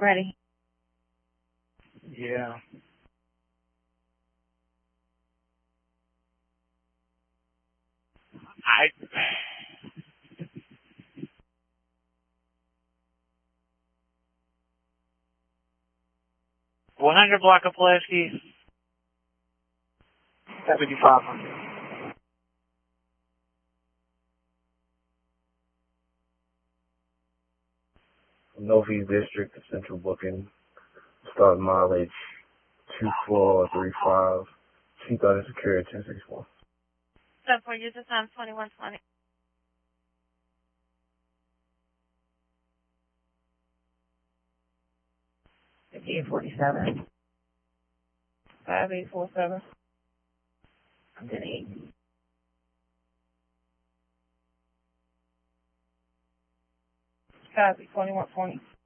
Ready. Yeah. I 100 block of Pulaski. 7500. Northeast District to Central Booking. Start mileage 2435. Seat belt is secured 1061. Step 4, user time 2120. $58.47. 5847. I'm then 8. Copy 2120.